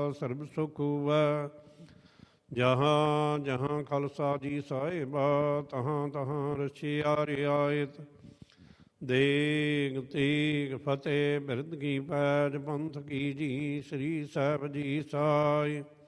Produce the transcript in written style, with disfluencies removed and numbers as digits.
ਸਰਬ ਸੁਖ ਹੋਵੈ। ਜਹਾਂ ਜਹਾਂ ਖਾਲਸਾ ਜੀ ਸਾਹਿਬਾ, ਤਹਾਂ ਤਹਾਂ ਰਛਿਆ ਰਿਆਇਤ। ਦੇਗ ਤੇਗ ਫਤਿਹ ਬਿਰਧ ਕੀ ਪੈਜ, ਪੰਥ ਕੀ ਜੀ ਸ੍ਰੀ ਸਾਹਿਬ ਜੀ ਸਾਈ।